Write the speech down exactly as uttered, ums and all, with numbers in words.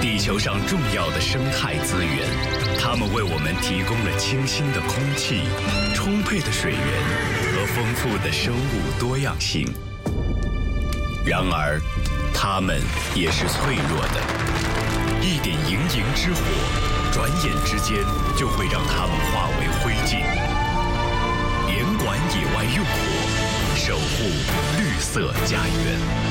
地球上重要的生态资源，它们为我们提供了清新的空气、充沛的水源和丰富的生物多样性。然而，它们也是脆弱的，一点营营之火，转眼之间就会让它们化为灰烬。严管野外用火，守护绿色家园。